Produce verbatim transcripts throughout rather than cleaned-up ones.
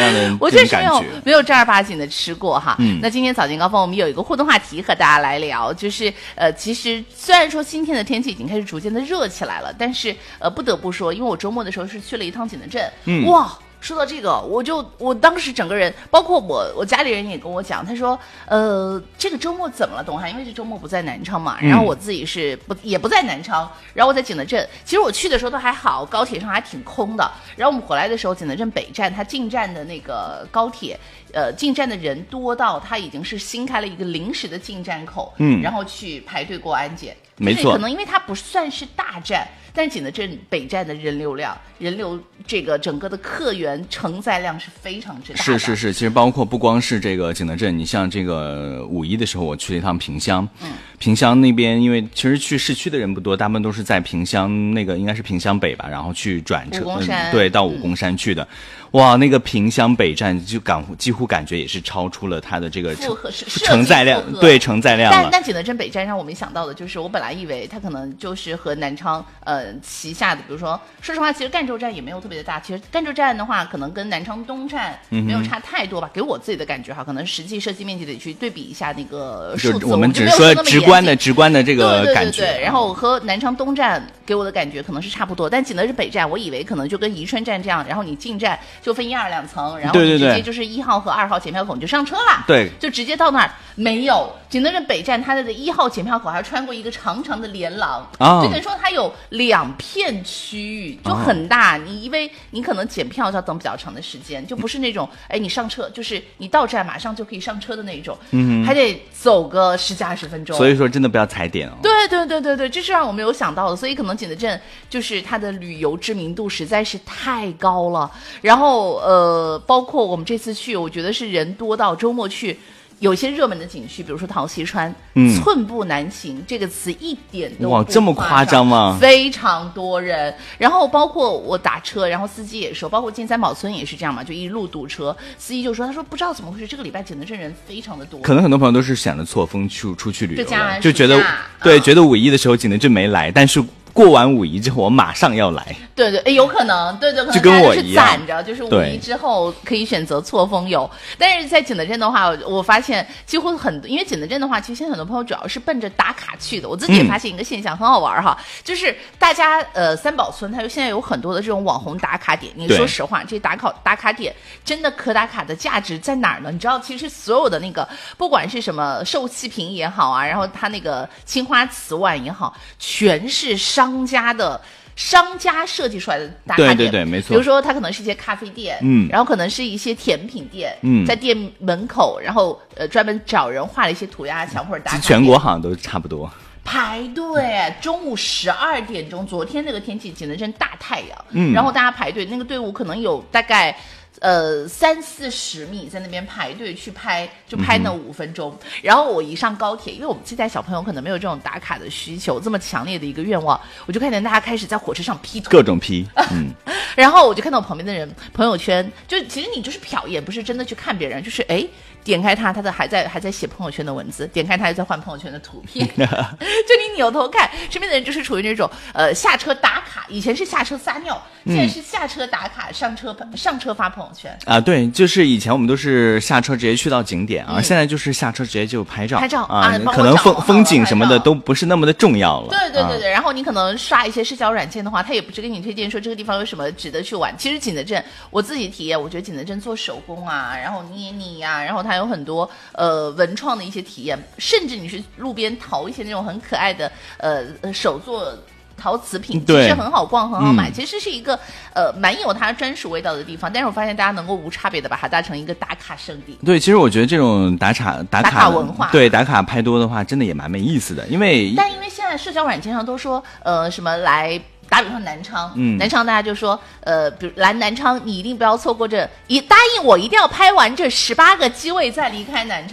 样的我确实没有没有正儿八经的吃过哈。 嗯， 那今天早间高峰我们有一个互动话题和大家来聊，就是呃，其实虽然说今天的天气已经开始逐渐的热起来了，但是呃，不得不说，因为我周末的时候是去了一趟景德镇，嗯，哇。说到这个，我就我当时整个人，包括我我家里人也跟我讲，他说，呃，这个周末怎么了，董涵？因为这周末不在南昌嘛，然后我自己是不也不在南昌，然后我在景德镇。其实我去的时候都还好，高铁上还挺空的。然后我们回来的时候，景德镇北站它进站的那个高铁，呃，进站的人多到它已经是新开了一个临时的进站口，嗯，然后去排队过安检。 没错， 可能因为它不算是大站，但景德镇北站的人流量、人流这个整个的客源承载量是非常之大的。 是是是，其实包括不光是这个景德镇，你像这个五一的时候，我去了一趟萍乡，嗯，萍乡那边因为其实去市区的人不多，大部分都是在萍乡那个应该是萍乡北吧，然后去转车， 武功山、 嗯、对，到武功山去的。嗯哇，那个萍乡北站就感几乎感觉也是超出了它的这个承承载量，对承载量了。 但但景德镇北站让我没想到的就是，我本来以为它可能就是和南昌呃旗下的，比如说，说实话，其实赣州站也没有特别的大。其实赣州站的话，可能跟南昌东站没有差太多吧，嗯、给我自己的感觉哈，可能实际设计面积得去对比一下那个数字。 我们只是说直观的直观的这个感觉。 对对对对。然后和南昌东站给我的感觉可能是差不多，但景德镇北站，我以为可能就跟宜春站这样，然后你进站。就分一二两层，然后你直接就是一号和二号检票口你就上车了， 对， 就直接到那儿。没有，景德镇北站它的一号检票口还穿过一个长长的连廊，啊，就等于说它有两片区域，就很大。啊、你因为你可能检票就要等比较长的时间，就不是那种哎你上车就是你到站马上就可以上车的那种，嗯，还得走个十几二十分钟。 所以说真的不要踩点哦。 对对对对对，这是让我没有想到的，所以可能景德镇就是它的旅游知名度实在是太高了，然后。呃，包括我们这次去，我觉得是人多到周末去，有一些热门的景区，比如说陶溪川，嗯，寸步难行这个词一点都不哇，这么夸张吗？ 非常多人，然后包括我打车，然后司机也说，包括进三宝村也是这样嘛，就一路堵车。司机就说，他说不知道怎么回事，这个礼拜景德镇人非常的多。 可能很多朋友都是想着错峰去出去旅游了，就觉得、 嗯、 对，觉得五一的时候景德镇没来，但是。过完五一之后，我马上要来。 对对，有可能，对对，可能就跟我一样， 攒着，就是五一之后可以选择错峰游。但是在景德镇的话，我发现几乎很多，因为景德镇的话，其实现在很多朋友主要是奔着打卡去的。我自己也发现一个现象，嗯、很好玩哈，就是大家呃三宝村，它现在有很多的这种网红打卡点。你说实话，这打卡打卡点真的可打卡的价值在哪儿呢？你知道，其实所有的那个，不管是什么受气瓶也好啊，然后它那个青花瓷碗也好，全是商。商家的商家设计出来的打卡点， 对对对，没错。 比如说，它可能是一些咖啡店，嗯，然后可能是一些甜品店，嗯，在店门口，然后呃专门找人画了一些涂鸦墙或者打卡点。 全国好像都差不多。 排队，中午十二点钟，昨天那个天气，景德镇大太阳，嗯，然后大家排队，那个队伍可能有大概。呃，三四十米在那边排队去拍，就拍那五分钟。嗯、然后我一上高铁，因为我们这代小朋友可能没有这种打卡的需求，这么强烈的一个愿望，我就看见大家开始在火车上 P 图， 各种 P， 嗯。 然后我就看到我旁边的人朋友圈，就其实你就是瞟一眼，不是真的去看别人，就是哎，点开他，他的还在还在写朋友圈的文字，点开他又在换朋友圈的图片，就你扭头看，身边的人就是处于那种呃下车打卡，以前是下车撒尿，现在是下车打卡，上车上车发朋友圈啊，对，就是以前我们都是下车直接去到景点啊，嗯、现在就是下车直接就拍照， 拍照啊，可能风风景什么的都不是那么的重要了。 对对对对，啊、然后你可能刷一些社交软件的话，他也不是给你推荐说这个地方有什么值得去玩。其实景德镇我自己体验，我觉得景德镇做手工啊，然后捏泥呀、啊，然后它有很多呃文创的一些体验，甚至你是路边淘一些那种很可爱的呃手作。陶瓷品其实很好逛很好买、嗯、其实是一个呃蛮有它专属味道的地方，但是我发现大家能够无差别的把它搭成一个打卡圣地。 对，其实我觉得这种打卡打卡打卡文化， 对，打卡拍多的话真的也蛮没意思的，因为但因为现在社交软件上都说呃什么来打比方南昌，嗯，南昌大家就说，呃，比如来南昌，你一定不要错过这，一答应我一定要拍完这十八个机位再离开南昌。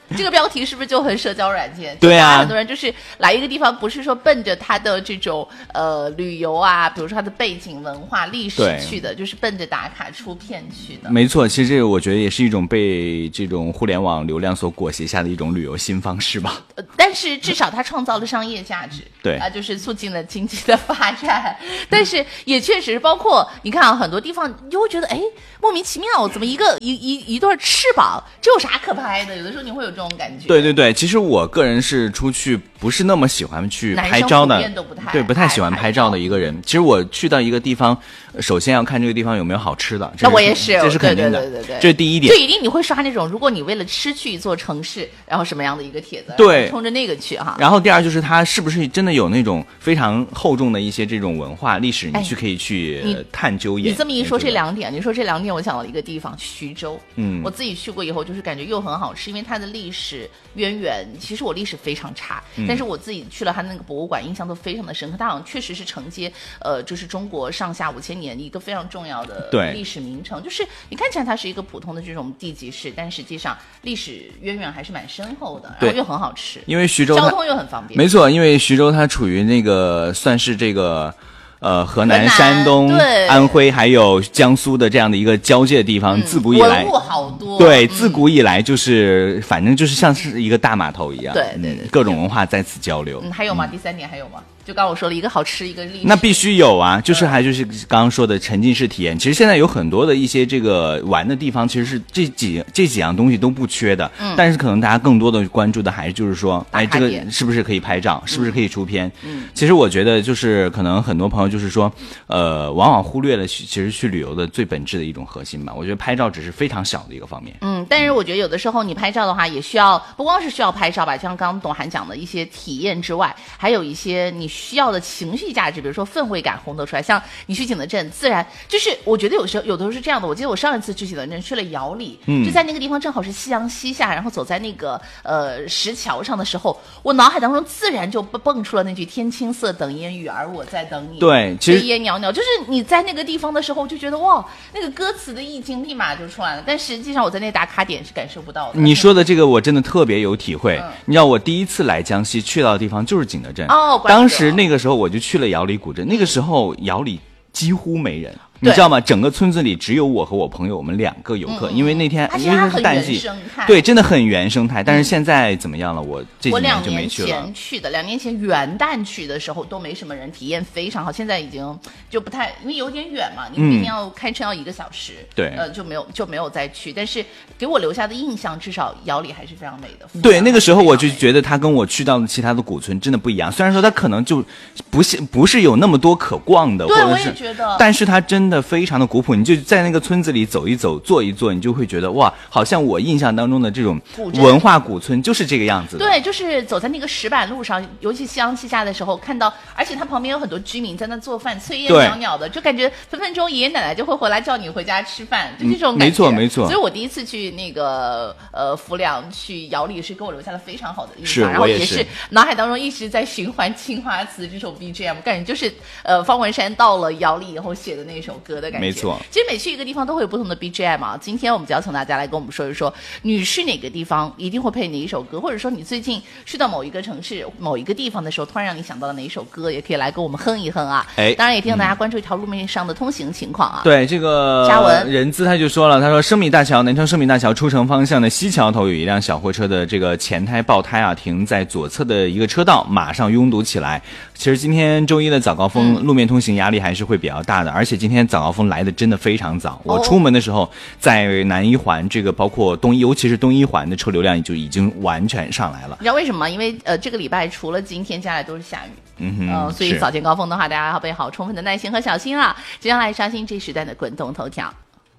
这个标题是不是就很社交软件？ 对啊， 很多人就是来一个地方，不是说奔着他的这种呃旅游啊，比如说他的背景文化历史去的，就是奔着打卡出片去的。 没错，其实这个我觉得也是一种被这种互联网流量所裹挟下的一种旅游新方式吧。 呃、但是至少它创造了商业价值， 对啊、呃，就是促进了经济的发展。但是也确实包括你看啊，很多地方你就会觉得，哎，莫名其妙，怎么一个一一一对翅膀，这有啥可拍的？有的时候你会有这种感觉。 对对对，其实我个人是出去不是那么喜欢去拍照的， 不太对，不太喜欢拍照的一个人。其实我去到一个地方，首先要看这个地方有没有好吃的。 那我也是， 这是肯定的， 对对对对对， 这是第一点。 就一定你会刷那种，如果你为了吃去一座城市，然后什么样的一个帖子， 对， 冲着那个去哈。 然后第二就是它是不是真的有那种非常厚重的一些这种文化历史，你去可以去探究研。 你这么一说，这两点，你说这两点，我想到了一个地方，徐州。嗯，我自己去过以后，就是感觉又很好吃，因为它的历史渊源，其实我历史非常差，嗯、但是我自己去了它那个博物馆，印象都非常的深刻。它好像确实是承接呃，就是中国上下五千年一个非常重要的历史名城。就是你看起来它是一个普通的这种地级市，但实际上历史渊源还是蛮深厚的，然后又很好吃， 因为徐州交通又很方便。 没错，因为徐州它处于那个算是这个。呃，河南、 河南山东、安徽还有江苏的这样的一个交界的地方， 嗯、 自古以来文物好多。 对， 嗯、 自古以来就是反正就是像是一个大码头一样， 对对 对, 对、 嗯，各种文化在此交流。 嗯，还有吗？嗯、第三点还有吗？就刚我说了一个好吃，一个历史， 那必须有啊，就是还就是刚刚说的沉浸式体验。其实现在有很多的一些这个玩的地方，其实是这几这几样东西都不缺的，嗯，但是可能大家更多的关注的还是就是说，哎，这个是不是可以拍照，是不是可以出片？嗯，其实我觉得就是可能很多朋友就是说，呃，往往忽略了其实去旅游的最本质的一种核心吧。我觉得拍照只是非常小的一个方面。 嗯，但是我觉得有的时候你拍照的话，也需要不光是需要拍照吧，像刚刚董涵讲的一些体验之外，还有一些你需要的情绪价值，比如说氛围感烘托出来。像你去景德镇，自然就是我觉得有时候有的时候是这样的。我记得我上一次去景德镇去了瑶里，嗯，就在那个地方正好是夕阳西下，然后走在那个呃石桥上的时候，我脑海当中自然就蹦出了那句天青色等烟雨，而我在等你。 对，其实炊烟袅袅，就是你在那个地方的时候就觉得哇，那个歌词的意境立马就出来了。但实际上我在那打卡点是感受不到的。 你说的这个我真的特别有体会。嗯、你知道我第一次来江西去到的地方就是景德镇。 哦， 当时那个时候我就去了瑶里古镇，那个时候瑶里几乎没人。你知道吗？整个村子里只有我和我朋友，我们两个游客。嗯、因为那天因为那是淡季，对，真的很原生态。但是现在怎么样了？我这几年就没去了。 我两年前去的，两年前元旦去的时候都没什么人，体验非常好。现在已经就不太，因为有点远嘛，你每天要开车要一个小时，嗯、 对， 呃，就没有就没有再去。但是给我留下的印象，至少瑶里还是非常美的。 对，那个时候我就觉得它跟我去到的其他的古村真的不一样。虽然说它可能就不是不是有那么多可逛的， 对， 或者是我也觉得， 但是它真的非常的古朴。你就在那个村子里走一走，坐一坐，你就会觉得哇，好像我印象当中的这种文化古村就是这个样子的。 对，就是走在那个石板路上，尤其夕阳西下的时候，看到，而且它旁边有很多居民在那做饭，炊烟袅袅的，就感觉分分钟爷爷奶奶就会回来叫你回家吃饭，就这种感觉。 没错没错。 所以我第一次去那个呃浮梁去瑶里，是给我留下了非常好的印象， 然后也是脑海当中一直在循环《青花瓷》这首 B G M， 感觉就是呃方文山到了瑶里以后写的那首歌的感觉。 没错。 其实每去一个地方都会有不同的 B G M 啊。今天我们就要请大家来跟我们说一说，你去哪个地方一定会配哪一首歌，或者说你最近去到某一个城市、某一个地方的时候，突然让你想到了哪一首歌，也可以来跟我们哼一哼啊。 哎， 当然也提醒大家关注一条路面上的通行情况啊。 嗯、对，这个嘉文人资他就说了，他说生米大桥南昌生米大桥出城方向的西桥头有一辆小货车的这个前胎爆胎啊，停在左侧的一个车道，马上拥堵起来。其实今天周一的早高峰、嗯、路面通行压力还是会比较大的，而且今天早高峰来的真的非常早。我出门的时候，在南一环这个包括东一，尤其是东一环的车流量就已经完全上来了。 你知道为什么吗？因为呃这个礼拜除了今天，接下来都是下雨。 嗯哼， 呃，所以早间高峰的话，大家要备好充分的耐心和小心了。接下来刷新这时代的滚动头条。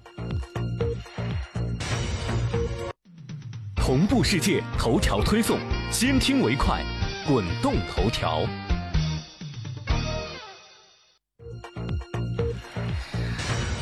同步世界头条推送，先听为快，滚动头条。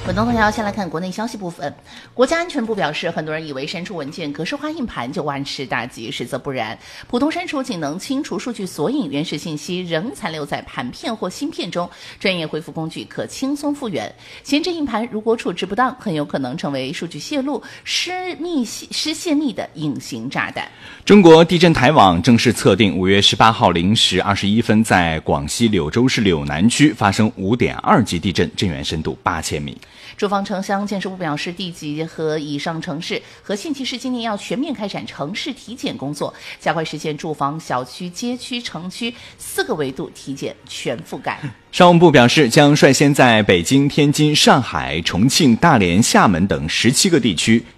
滚动头条，先来看国内消息部分。国家安全部表示，很多人以为删除文件格式化硬盘就万事大吉，实则不然。普通删除仅能清除数据索引，原始信息仍残留在盘片或芯片中，专业恢复工具可轻松复原。闲置硬盘如果处置不当，很有可能成为数据泄露、失密、失泄密的隐形炸弹。 中国地震台网正式测定，五月十八号零时二十一分，在广西柳州市柳南区发生五点二级地震，震源深度八千米。 住房城乡建设部表示，地级和以上城市和县级市今年要全面开展城市体检工作，加快实现住房、小区、街区、城区四个维度体检全覆盖。 商务部表示，将率先在北京、天津、上海、重庆、大连、厦门等十七个地区